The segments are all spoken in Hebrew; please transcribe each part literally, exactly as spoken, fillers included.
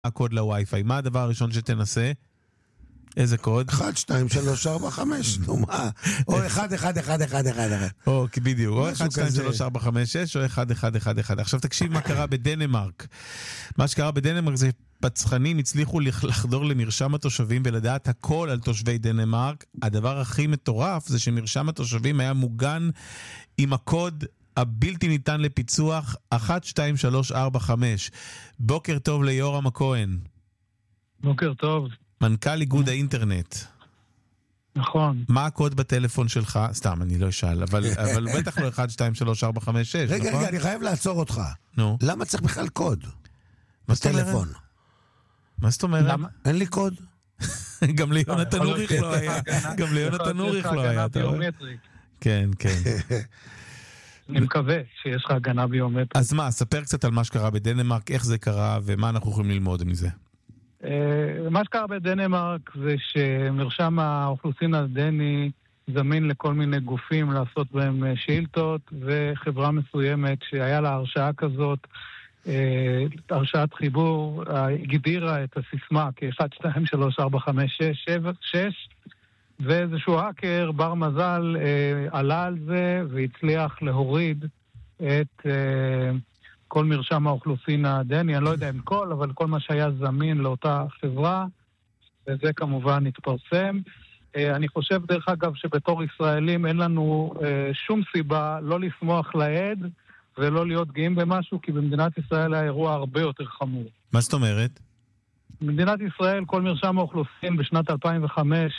הקוד לווי-פיי. מה הדבר הראשון שתנסה? איזה קוד? אחת, שתיים, שלוש, ארבע, חמש, נו מה? או אחד, אחד, אחד, אחד, אחד, אחד. או, בדיוק, או אחד, שתיים, שלוש, ארבע, חמש, שש, או אחד, אחד, אחד, אחד. עכשיו תקשיב מה קרה בדנמרק. מה שקרה בדנמרק זה פצחנים הצליחו לחדור למרשם התושבים ולדעת הכל על תושבי דנמרק. הדבר הכי מטורף זה שמרשם התושבים היה מוגן עם הקוד הבלתי ניתן לפיצוח אחת, שתיים, שלוש, ארבע, חמש. בוקר טוב ליורם הכהן. בוקר טוב. מנכ"ל איגוד האינטרנט. נכון. מה הקוד בטלפון שלך? סתם, אני לא אשאל, אבל, אבל בטח לא אחת, שתיים, שלוש, ארבע, חמש, שש, רגע, נכון? רגע, אני חייב לעצור אותך. נו. למה צריך בכלל קוד? מה זאת אומרת? בטלפון. מה זאת אומרת? למה? אין לי קוד. גם ליונתן אוריך לא היה. גם ליונתן אוריך לא היה. כן, כן. אני מקווה שיש לך הגנה ביומטרית. אז מה, ספר קצת על מה שקרה בדנמרק, איך זה קרה ומה אנחנו יכולים ללמוד מזה. מה שקרה בדנמרק זה שמרשם האוכלוסין הדני זמין לכל מיני גופים לעשות בהם שאילתות, וחברה מסוימת שהיה לה הרשאה כזאת, הרשאת חיבור, הגדירה את הסיסמה כ-אחת, שתיים, שלוש, ארבע, חמש, שש, שבע, שש, ואיזשהו האקר בר מזל עלה על זה והצליח להוריד את כל מרשם האוכלוסין הדני, אני לא יודע אם כל, אבל כל מה שהיה זמין לאותה חברה, וזה כמובן התפרסם. אני חושב דרך אגב שבתור ישראלים אין לנו שום סיבה לא לשמוח לעד ולא להיות גאים במשהו, כי במדינת ישראל היה אירוע הרבה יותר חמור. מה זאת אומרת? במדינת ישראל כל מרשם האוכלוסין בשנת אלפיים וחמש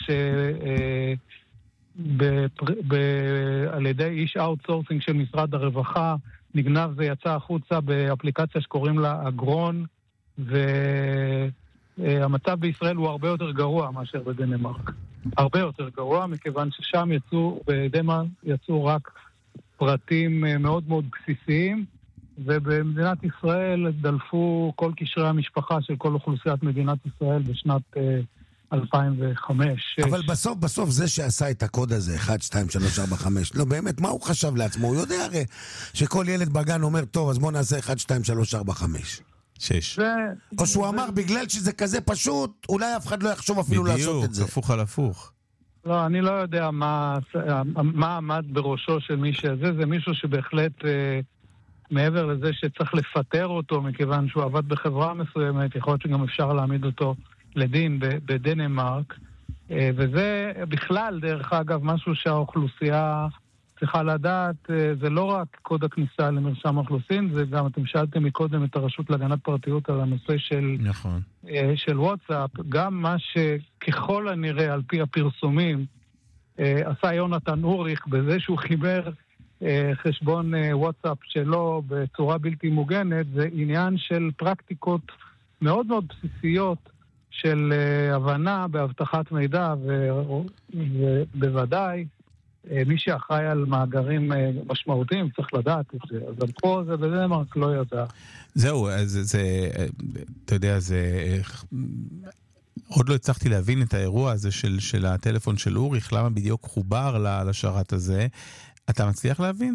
על ידי איש אאוטסורסינג של משרד הרווחה, נגנב ויצא החוצה באפליקציה שקוראים לה אגרון, והמצב בישראל הוא הרבה יותר גרוע מאשר בדנמרק. הרבה יותר גרוע, מכיוון ששם יצאו, בדנמרק יצאו רק פרטים מאוד מאוד בסיסיים, ובמדינת ישראל דלפו כל קשרי המשפחה של כל אוכלוסיית מדינת ישראל בשנת אלפיים וחמש. אבל בסוף, בסוף זה שעשה את הקוד הזה, אחת, שתיים, שלוש, ארבע, חמש, לא באמת, מה הוא חשב לעצמו? הוא יודע הרי שכל ילד בגן אומר, טוב, אז בוא נעשה אחת, שתיים, שלוש, ארבע, חמש. שש. או שהוא אמר, בגלל שזה כזה פשוט, אולי אף אחד לא יחשוב אפילו לעשות את זה. בדיוק, הפוך על הפוך. לא, אני לא יודע מה, מה עמד בראשו של מי שזה, זה מישהו שבהחלט, מעבר לזה שצריך לפטר אותו, מכיוון שהוא עבד בחברה מסוימת, יכול להיות שגם אפשר להעמיד אותו לדין בדנמרק, וזה בכלל, דרך אגב, משהו שהאוכלוסייה צריכה לדעת, זה לא רק קוד הכניסה למרשם האוכלוסין, זה גם, אתם שאלתם מקודם את הרשות להגנת פרטיות על הנושא של, נכון. של וואטסאפ, גם מה שככל הנראה על פי הפרסומים, עשה יונתן אוריך בזה שהוא חיבר חשבון וואטסאפ שלו בצורה בלתי מוגנת, זה עניין של פרקטיקות מאוד מאוד בסיסיות, של uh, הבנה בהבטחת מידע, ובוודאי uh, מי שאחראי על מאגרים uh, משמעותיים צריך לדעת את זה. אז פה זה בדנמרק לא ידע. זהו, זה, זה, אתה יודע, זה... עוד לא הצלחתי להבין את האירוע הזה של, של הטלפון של אוריך, למה בדיוק חובר לשרת הזה. אתה מצליח להבין?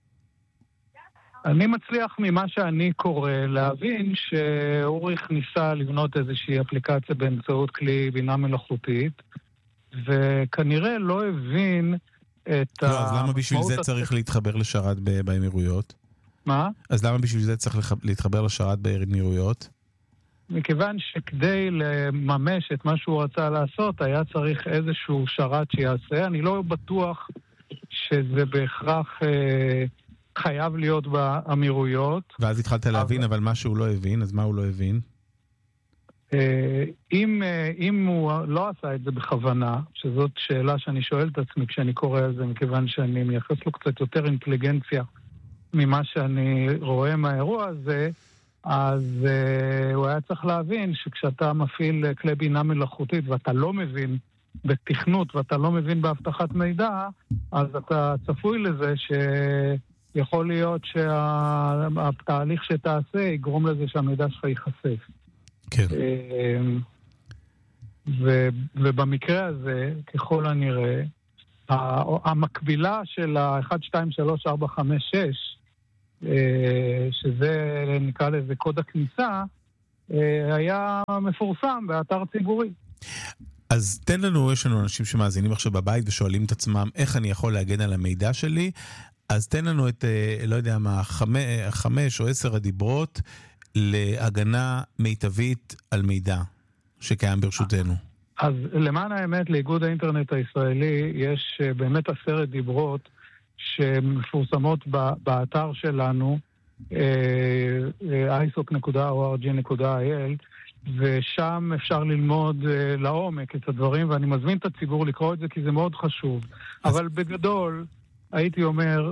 אני מצליח ממה שאני קורא להבין שאוריך ניסה לבנות איזושהי אפליקציה באמצעות כלי בינה מלאכותית, וכנראה לא הבין את לא, אז למה בשביל זה צריך להתחבר לשרת באמירויות? מה? אז למה בשביל זה צריך להתחבר לשרת באמירויות? מכיוון שכדי לממש את מה שהוא רצה לעשות, היה צריך איזשהו שרת שיעשה. אני לא בטוח שזה בהכרח... אה, חייב להיות באמירויות. ואז התחלת להבין, אבל מה שהוא לא הבין, אז מה הוא לא הבין? אם, אם הוא לא עשה את זה בכוונה, שזאת שאלה שאני שואל את עצמי כשאני קורא על זה, מכיוון שאני מייחס לו קצת יותר אינטליגנציה ממה שאני רואה מהאירוע הזה, אז הוא היה צריך להבין שכשאתה מפעיל כלי בינה מלאכותית ואתה לא מבין בתכנות ואתה לא מבין בהבטחת מידע, אז אתה צפוי לזה ש... יכול להיות שהתהליך שתעשה יגרום לזה שהמידע שלך ייחשף. כן. ובמקרה הזה, ככל הנראה, המקבילה של ה-אחת, שתיים, שלוש, ארבע, חמש, שש, שזה נקרא לזה קוד הכניסה, היה מפורסם באתר ציבורי. אז תן לנו, יש לנו אנשים שמאזינים עכשיו בבית ושואלים את עצמם, איך אני יכול להגן על המידע שלי? אז תן לנו את, לא יודע מה, חמש, חמש או עשר הדיברות להגנה מיטבית על מידע שקיים ברשותנו. אז למען האמת, לאיגוד האינטרנט הישראלי יש באמת עשרת דיברות שמפורסמות באתר שלנו, איי אס או סי נקודה או אר ג'י נקודה איי אל, ושם אפשר ללמוד לעומק את הדברים, ואני מזמין את הציבור לקרוא את זה כי זה מאוד חשוב. אבל בגדול, הייתי אומר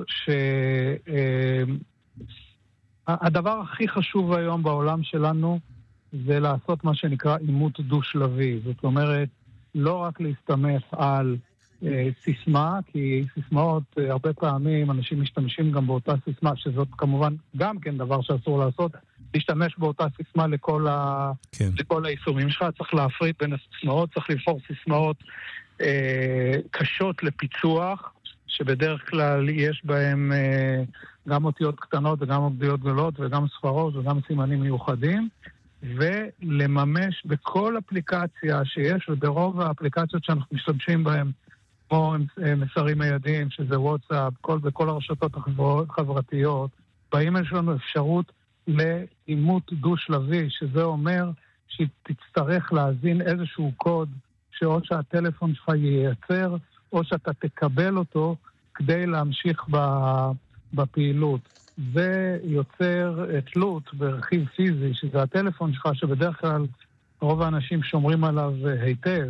שהדבר הכי חשוב היום בעולם שלנו זה לעשות מה שנקרא אימות דו-שלבי. זאת אומרת, לא רק להסתמך על אה, סיסמה, כי סיסמאות, אה, הרבה פעמים אנשים משתמשים גם באותה סיסמה, שזאת כמובן גם כן דבר שאסור לעשות, להשתמש באותה סיסמה לכל, ה... כן. לכל היישומים שלך. צריך להפריד בין הסיסמאות, צריך לבחור סיסמאות אה, קשות לפיצוח, שבדרך כלל יש בהם אה, גם אותיות קטנות וגם אותיות גדולות וגם ספרות וגם סימנים מיוחדים. ולממש בכל אפליקציה שיש, וברוב האפליקציות שאנחנו משתמשים בהן, כמו מסרים מיידיים, שזה וואטסאפ, כל, בכל הרשתות החברתיות, באימייל שלנו אפשרות לאימות דו-שלבי, שזה אומר שתצטרך להזין איזשהו קוד, שאו שהטלפון שלך ייצר, או שאתה תקבל אותו כדי להמשיך בפעילות. זה יוצר תלות ברכיב פיזי, שזה הטלפון שלך, שבדרך כלל רוב האנשים שומרים עליו היטב,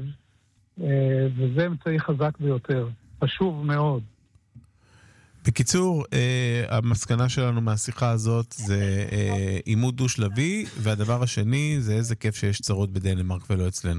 וזה אמצעי חזק ביותר. חשוב מאוד. בקיצור, המסקנה שלנו מהשיחה הזאת זה אימות דו-שלבי, והדבר השני זה איזה כיף שיש צרות בדנמרק ולא אצלנו.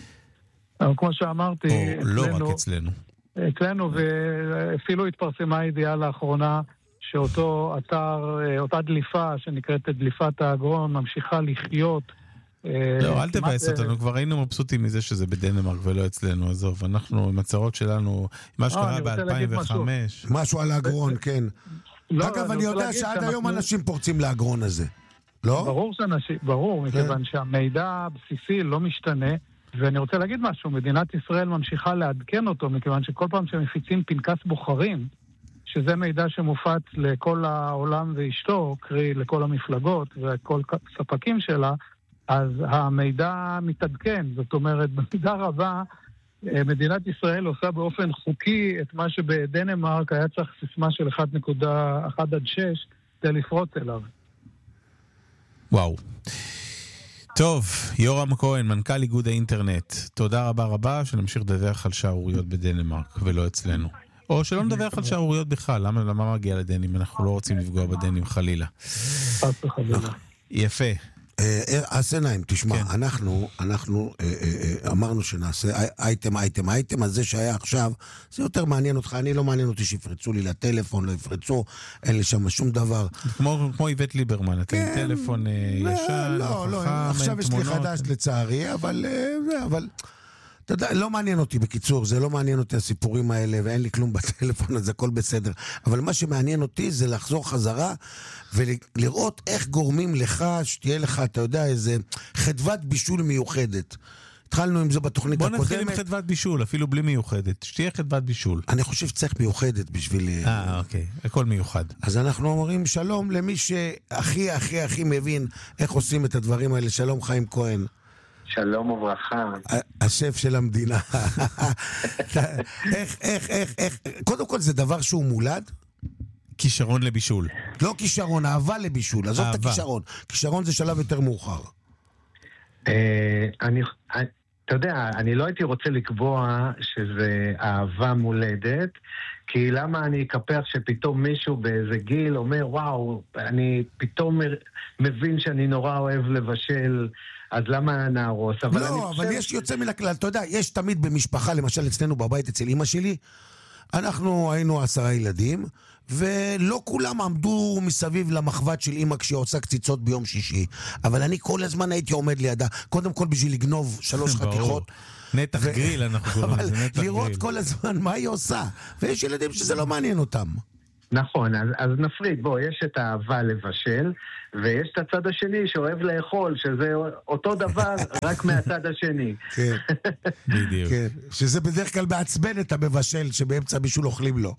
כמו שאמרתי, או לא רק אצלנו. אצלנו, ואפילו התפרסמה ידיעה לאחרונה, שאותו אתר, אותה דליפה שנקראת דליפת האגרון, ממשיכה לחיות. לא, אל תבאס אותנו, כבר היינו מבסוטים מזה שזה בדנמרק ולא אצלנו, עזוב, אנחנו עם הצרות שלנו, מה שקרה ב-אלפיים וחמש. משהו על האגרון, כן. אגב, אני יודע שעד היום אנשים פורצים לאגרון הזה, לא? ברור שאנשים, ברור, מכיוון שהמידע הבסיסי לא משתנה, ואני רוצה להגיד משהו, מדינת ישראל ממשיכה לעדכן אותו, מכיוון שכל פעם שמפיצים פנקס בוחרים, שזה מידע שמופץ לכל העולם ואשתו, קרי לכל המפלגות וכל ספקים שלה, אז המידע מתעדכן. זאת אומרת, במידה רבה, מדינת ישראל עושה באופן חוקי את מה שבדנמרק היה צריך סיסמה של אחת נקודה אחת עד שש כדי לפרוץ אליו. וואו. טוב, יורם כהן, מנכ"ל איגוד האינטרנט. תודה רבה רבה, שנמשיך לדווח על שערוריות בדנמרק ולא אצלנו. או שלא נדווח על שערוריות בכלל, למה, למה מגיע לדנים? אנחנו לא רוצים לפגוע בדנים חלילה. יפה. הסנאים, תשמע, אנחנו, אנחנו אמרנו שנעשה אייטם, אייטם, אייטם, אז זה שהיה עכשיו, זה יותר מעניין אותך, אני לא מעניין אותי שיפרצו לי לטלפון, לא יפרצו, אין לי שם שום דבר. כמו איבט ליברמן, אתה עם טלפון ישן, לא, לא, עכשיו יש לי חדש לצערי, אבל, אבל... אתה יודע, לא מעניין אותי בקיצור, זה לא מעניין אותי הסיפורים האלה, ואין לי כלום בטלפון, אז הכל בסדר. אבל מה שמעניין אותי זה לחזור חזרה, ולראות איך גורמים לך, שתהיה לך, אתה יודע, איזה חדוות בישול מיוחדת. התחלנו עם זה בתוכנית הקודמת. בוא נתחיל עם חדוות בישול, אפילו בלי מיוחדת. שתהיה חדוות בישול. אני חושב שצריך מיוחדת בשביל... אה, אוקיי. הכל מיוחד. אז אנחנו אומרים שלום למי שהכי, הכי, הכי מבין איך עושים את הדברים האלה. שלום חיים כהן. שלום וברכה. השף של המדינה. איך, איך, איך, איך, קודם כל זה דבר שהוא מולד? כישרון לבישול. לא כישרון, אהבה לבישול. עזוב את הכישרון. כישרון זה שלב יותר מאוחר. אני, אתה יודע, אני לא הייתי רוצה לקבוע שזה אהבה מולדת, כי למה אני אקפח שפתאום מישהו באיזה גיל אומר, וואו, אני פתאום מבין שאני נורא אוהב לבשל, אז למה נהרוס? אבל לא, אבל יש יוצא מן הכלל, אתה יודע, יש תמיד במשפחה, למשל אצלנו בבית, אצל אמא שלי, אנחנו היינו עשרה ילדים, ולא כולם עמדו מסביב למחבת של אמא כשהיא עושה קציצות ביום שישי, אבל אני כל הזמן הייתי עומד לידה, קודם כל בשביל לגנוב שלוש חתיכות, נתח גריל אנחנו קוראים לזה, נתח גריל. לראות כל הזמן מה היא עושה, ויש ילדים שזה לא מעניין אותם. נכון, אז, אז נפריד, בוא, יש את האהבה לבשל, ויש את הצד השני שאוהב לאכול, שזה אותו דבר, רק מהצד השני. כן, בדיוק. כן, שזה בדרך כלל מעצבן את המבשל שבאמצע מישהו אוכלים לו.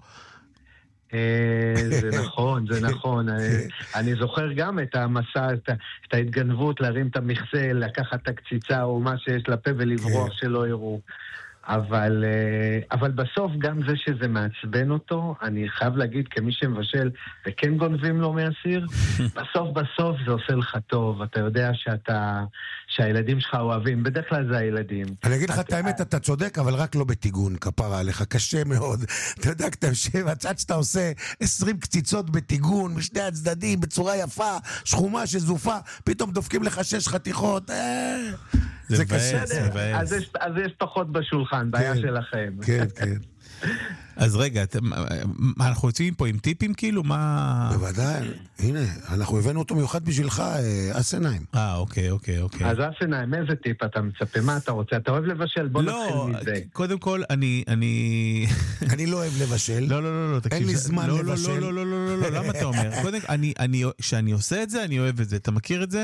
זה נכון, זה נכון. אני זוכר גם את המסע, את ההתגנבות, להרים את המכסה, לקחת את הקציצה או מה שיש לפה ולברוח שלא יראו. אבל, אבל בסוף גם זה שזה מעצבן אותו, אני חייב להגיד כמי שמבשל וכן גונבים לו מהסיר, בסוף בסוף זה עושה לך טוב, אתה יודע שאתה, שהילדים שלך אוהבים, בדרך כלל זה הילדים. אני אגיד לך את האמת, אתה צודק, אבל רק לא בתיגון, כפרה עליך, קשה מאוד. אתה יודע, אתה יושב, הצד שאתה עושה עשרים קציצות בתיגון, משני הצדדים, בצורה יפה, שחומה שזופה, פתאום דופקים לך שש חתיכות, אה... זה קשה. אז יש פחות בשולחן, בעיה שלכם. כן, כן. אז רגע, אנחנו יוצאים פה עם טיפים כאילו? מה... בוודאי, הנה, אנחנו הבאנו אותו מיוחד בשבילך, אסנהיים. אה, אוקיי, אוקיי, אוקיי. אז אסנהיים, איזה טיפ אתה מצפה? מה אתה רוצה? אתה אוהב לבשל? בוא נתחיל מזה. לא, קודם כל, אני... אני אני לא אוהב לבשל. לא, לא, לא, לא, תקשיב. אין לי זמן לבשל. לא, לא, לא, לא, לא, למה אתה אומר? קודם, כשאני עושה את זה, אני אוהב את זה. אתה מכיר את זה?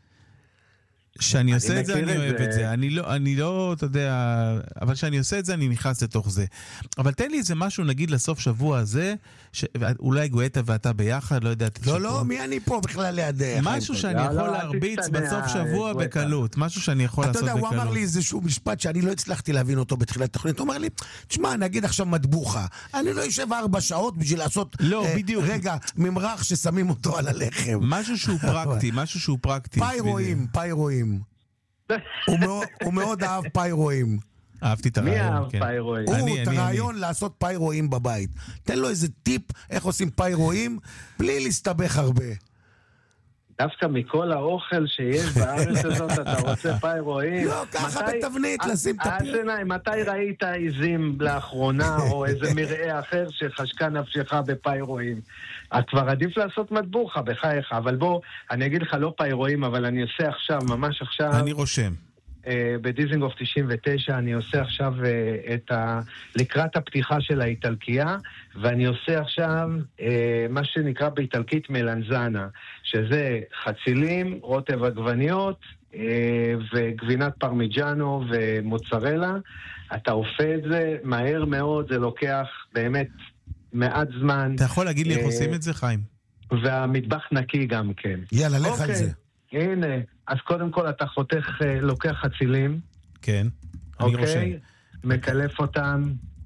שאני עושה את זה, אני אוהב את זה. אני לא, אני לא, אתה יודע, אבל שאני עושה את זה, אני נכנס לתוך זה. אבל תן לי איזה משהו, נגיד, לסוף שבוע הזה, אולי גואטה ואתה ביחד, לא יודע. לא, לא, מי אני פה בכלל לידך? משהו שאני יכול להרביץ בסוף שבוע בקלות. משהו שאני יכול לעשות בקלות. אתה יודע, הוא אמר לי איזשהו משפט שאני לא הצלחתי להבין אותו בתחילת התוכנית. הוא אמר לי, תשמע, נגיד עכשיו מטבוחה. אני לא יושב ארבע שעות בשביל לעשות רגע ממרח ששמים אותו על הלחם. משהו שהוא פרקטי, משהו שהוא פרקטי. פיירואים, פיירואים. הוא מאוד אהב פיירואים. אהבתי את הרעיון. מי אהב פיירואים? הוא, את הרעיון לעשות פיירואים בבית. תן לו איזה טיפ איך עושים פיירואים בלי להסתבך הרבה. דווקא מכל האוכל שיש בארץ הזאת אתה רוצה פיירואים? לא, ככה בתבנית לשים את הפיר. אסנהיים, מתי ראית עיזים לאחרונה או איזה מראה אחר שחשקה נפשך בפיירואים? אז כבר עדיף לעשות מטבוחה בחייך, אבל בוא, אני אגיד לך לא פיירואים, אבל אני עושה עכשיו, ממש עכשיו... אני רושם. בדיזינגוף תשעים ותשע אני עושה עכשיו את ה... לקראת הפתיחה של האיטלקיה, ואני עושה עכשיו מה שנקרא באיטלקית מלנזנה, שזה חצילים, רוטב עגבניות וגבינת פרמיג'אנו ומוצרלה. אתה אופה את זה מהר מאוד, זה לוקח באמת מעט זמן. אתה יכול להגיד לי איך עושים את זה, חיים? והמטבח נקי גם כן. יאללה, לך על זה. הנה, אז קודם כל אתה חותך, לוקח חצילים. כן, אני רושם. אוקיי, מקלף אותם.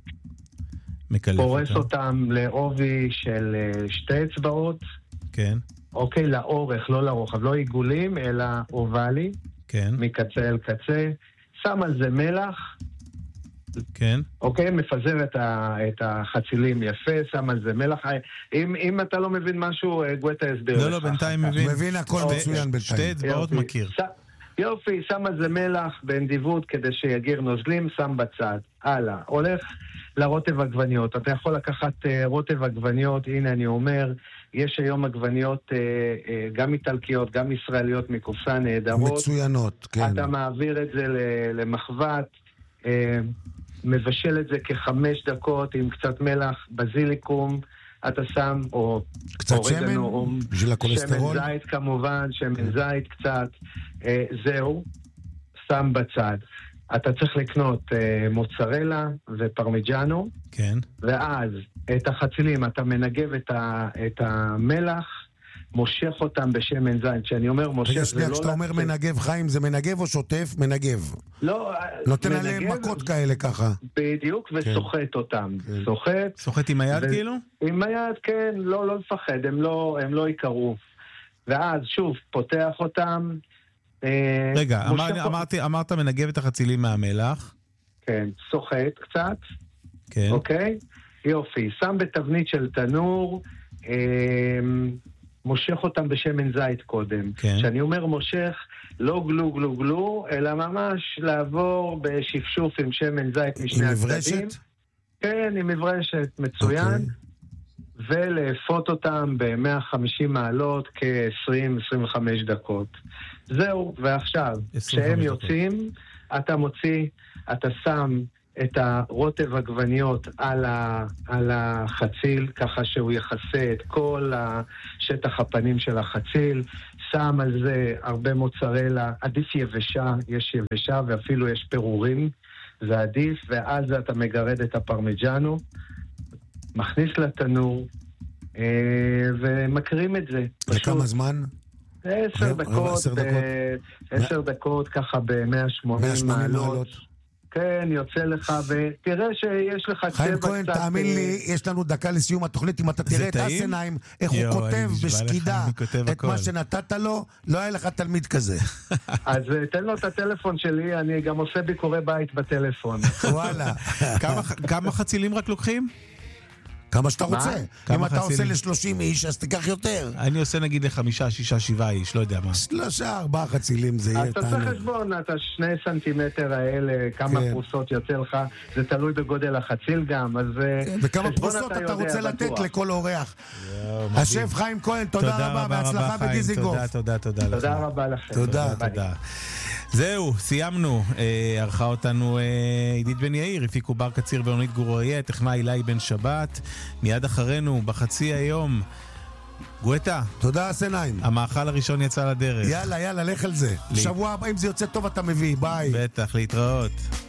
מקלף פורס אותם לעובי של שתי אצבעות. כן. אוקיי, לאורך, לא לרוחב, לא עיגולים, אלא אובלי. כן. מקצה אל קצה. שם על זה מלח. כן. אוקיי, מפזר את, ה, את החצילים יפה, שם על זה מלח. אם, אם אתה לא מבין משהו, גואטה הסביר לך. לא, לא, בינתיים מבין. מבין הכל מצוין בינתיים. שתי אצבעות מכיר. יופי, שם על זה מלח באנדיבות כדי שיגיר נוזלים, שם בצד. הלאה, הולך לרוטב עגבניות. אתה יכול לקחת רוטב עגבניות, הנה אני אומר, יש היום עגבניות גם איטלקיות, גם ישראליות מקופסה נהדרות. מצוינות, כן. אתה מעביר את זה למחבת, מבשל את זה כחמש דקות עם קצת מלח, בזיליקום, אתה שם, או קצת שמן, בשביל הכולסטרול. שמן זית כמובן, שמן זית קצת, אה, זהו, שם בצד. אתה צריך לקנות אה, מוצרלה ופרמיג'אנו, כן. ואז את החצילים, אתה מנגב את, ה, את המלח, מושך אותם בשמן זית. כשאני אומר מושך, רגע, זה שנייה, לא... כשאתה אומר מנגב, חיים, זה מנגב או שוטף? מנגב. לא, נותן עליהם מכות כאלה ככה. בדיוק, וסוחט אותם. סוחט. סוחט עם היד כאילו? עם היד, כן, לא, לא לפחד, הם לא, הם לא יקרו. ואז, שוב, פותח אותם. רגע, אמרתי, אמרת מנגב את החצילים מהמלח. כן, סוחט קצת. כן. אוקיי? יופי, שם בתבנית של תנור, מושך אותם בשמן זית קודם. כשאני אומר מושך, לא גלו גלו גלו, אלא ממש לעבור בשפשוף עם שמן זית משני הצדדים. עם מברשת? כן, עם מברשת, מצוין. ולאפות אותם ב-מאה וחמישים מעלות כ-עשרים עד עשרים וחמש דקות. זהו, ועכשיו, כשהם יוצאים, אתה מוציא, אתה שם את הרוטב עגבניות על, ה, על החציל, ככה שהוא יכסה את כל שטח הפנים של החציל, שם על זה הרבה מוצרלה, עדיף יבשה, יש יבשה ואפילו יש פירורים, זה עדיף, ואז אתה מגרד את הפרמיג'אנו, מכניס לתנור, ומקרים את זה. לכמה זמן? עשר דקות, עשר דקות ככה ב-מאה ושמונים מעלות. כן, יוצא לך, ותראה שיש לך צבע קצת... חיים כהן, תאמין לי, יש לנו דקה לסיום התוכנית, אם אתה תראה את אסנהיים, איך הוא כותב בשקידה את מה שנתת לו, לא היה לך תלמיד כזה. אז תן לו את הטלפון שלי, אני גם עושה ביקורי בית בטלפון. וואלה. כמה חצילים רק לוקחים? כמה שאתה רוצה. אם אתה עושה ל-שלושים איש, אז תיקח יותר. אני עושה נגיד לחמישה, שישה, שבעה איש, לא יודע מה. שלושה, ארבעה חצילים זה יהיה אז אתה צריך חשבון, אתה שני סנטימטר האלה, כמה פרוסות יוצא לך, זה תלוי בגודל החציל גם, אז וכמה פרוסות אתה רוצה לתת לכל אורח. השף חיים כהן, תודה רבה, בהצלחה בדיזיגוף. תודה, תודה, תודה. תודה רבה לכם. תודה, תודה. זהו, סיימנו. ערכה אותנו עידית בן יאיר, הפיקו בר קציר ואונית גוריה, טכנאי אילי בן שבת. מיד אחרינו, בחצי היום, גואטה. תודה, אסנהיים. המאכל הראשון יצא לדרך. יאללה, יאללה, לך על זה. שבוע הבא, אם זה יוצא טוב, אתה מביא. ביי. בטח, להתראות.